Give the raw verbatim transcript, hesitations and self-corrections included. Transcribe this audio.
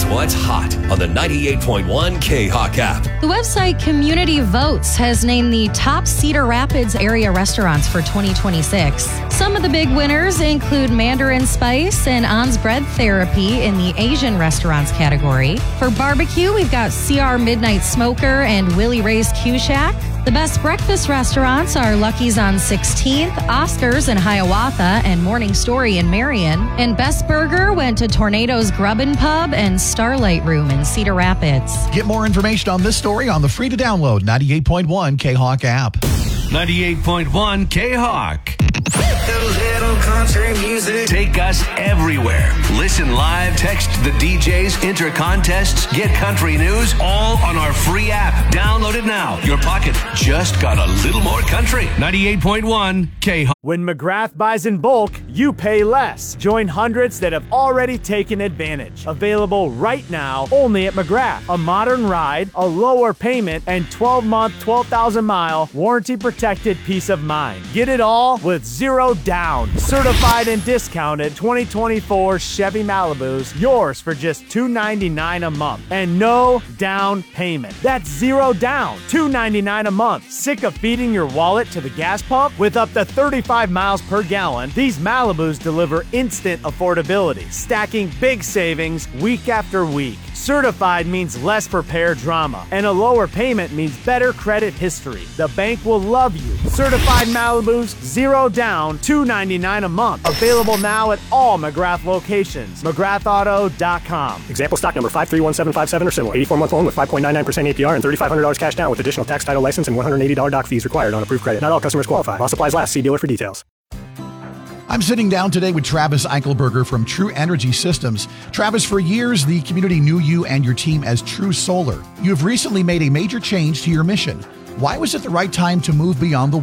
Here's what's hot on the ninety-eight point one K-Hawk app. The website Community Votes has named the top Cedar Rapids area restaurants for twenty twenty-six. Some of the big winners include Mandarin Spice and On's Bread Therapy in the Asian restaurants category. For barbecue, we've got C R Midnight Smoker and Willie Ray's Q Shack. The best breakfast restaurants are Lucky's on sixteenth, Oscars in Hiawatha, and Morning Story in Marion. And Best Burger went to Tornado's Grub and Pub and Starlight Room in Cedar Rapids. Get more information on this story on the free-to-download ninety-eight point one K-Hawk app. ninety-eight point one K-Hawk. Take us everywhere. Listen live, text the D Js, enter contests, get country news, all on our free app. Download it now. Your pocket just got a little more country. ninety-eight point one K-Hawk. When McGrath buys in bulk, you pay less. Join hundreds that have already taken advantage. Available right now only at McGrath. A modern ride, a lower payment, and twelve-month, twelve thousand mile warranty-protected peace of mind. Get it all with zero down. Certified and discounted twenty twenty-four Chevy Malibus, yours for just two hundred ninety-nine dollars a month. And no down payment. That's zero down, two hundred ninety-nine dollars a month. Sick of feeding your wallet to the gas pump? With up to thirty-five miles per gallon, these Malibus deliver instant affordability, stacking big savings week after week. Certified means less repair drama, and a lower payment means better credit history. The bank will love you. Certified Malibus, zero down, two hundred ninety-nine dollars a month. Available now at all McGrath locations. McGrath Auto dot com. Example stock number five three one seven five seven or similar. eighty-four month loan with five point nine nine percent A P R and thirty-five hundred dollars cash down with additional tax, title, license, and one hundred eighty dollars doc fees required on approved credit. Not all customers qualify. While supplies last, see dealer for details. I'm sitting down today with Travis Eichelberger from True Energy Systems. Travis, for years, the community knew you and your team as True Solar. You have recently made a major change to your mission. Why was it the right time to move beyond the